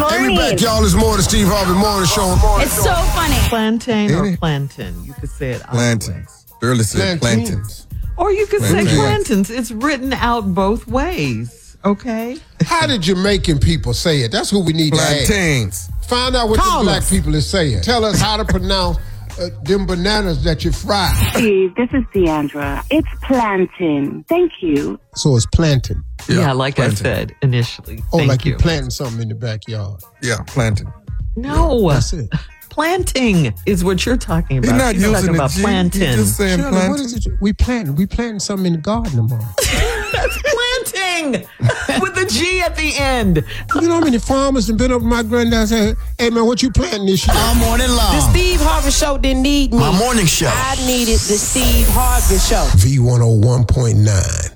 Hey, we back, y'all. It's more the Steve Harvey Morning Show. It's so funny. Plantain or plantain. You could say it either way. Plantains. Early said plantains. Or you could say Plantain. plantains. It's written out both ways, okay? How did Jamaican people say it? That's who we need to ask. Plantains. Find out what the black people is saying. Tell us how to pronounce them bananas that you fry. Steve, this is Deandra. It's plantain. Thank you. So it's plantain. Yeah, like plantain. I said initially. Oh, Thank like you. you're planting something in the backyard. Yeah, plantain. No. That's it. Planting is what you're talking about. You're not You're using talking about the G. plantain. You're just saying Shirley, plantain. what is it? We planting something in the garden tomorrow. That's planting with the G at the end. You know how many farmers have been up to my granddad and said, hey, man, what you planting this year? All morning long. The Steve Harvey Show didn't need me. My morning show. I needed the Steve Harvey Show. V101.9.